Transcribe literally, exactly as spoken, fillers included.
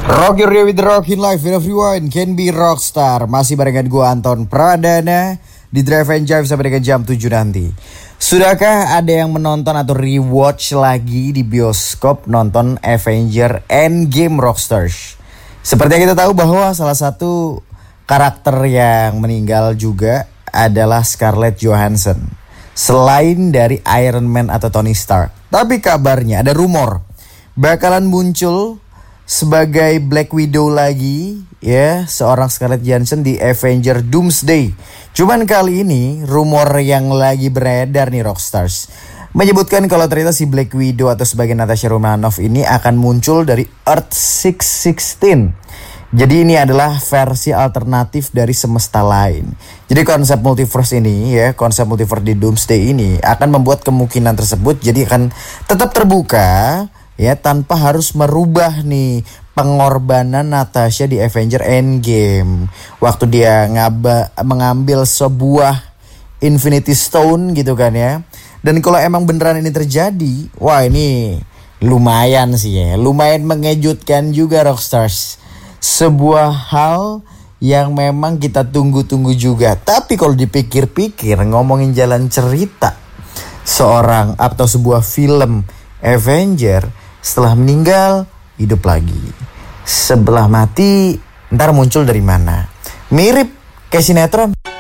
Rock your day with the rock in life, and everyone can be rockstar. Masih barengan gue Anton Pradana di Drive and Jive sampai dengan jam tujuh nanti. Sudahkah ada yang menonton atau rewatch lagi di bioskop nonton Avenger Endgame Rockstars? Seperti yang kita tahu bahwa salah satu karakter yang meninggal juga adalah Scarlett Johansson, selain dari Iron Man atau Tony Stark. Tapi kabarnya ada rumor bakalan muncul sebagai Black Widow lagi, ya, seorang Scarlett Johansson di Avenger Doomsday. Cuman kali ini rumor yang lagi beredar nih Rockstars menyebutkan kalau ternyata si Black Widow atau sebagai Natasha Romanoff ini akan muncul dari Earth enam satu enam. Jadi ini adalah versi alternatif dari semesta lain. Jadi konsep multiverse ini, ya, konsep multiverse di Doomsday ini akan membuat kemungkinan tersebut jadi akan tetap terbuka, ya, tanpa harus merubah nih pengorbanan Natasha di Avenger Endgame. Waktu dia ngaba, mengambil sebuah Infinity Stone gitu kan ya. Dan kalau emang beneran ini terjadi, wah ini lumayan sih ya. Lumayan mengejutkan juga Rockstars. Sebuah hal yang memang kita tunggu-tunggu juga. Tapi kalau dipikir-pikir ngomongin jalan cerita seorang atau sebuah film Avenger, setelah meninggal hidup lagi, sebelah mati ntar muncul dari mana? Mirip kayak sinetron.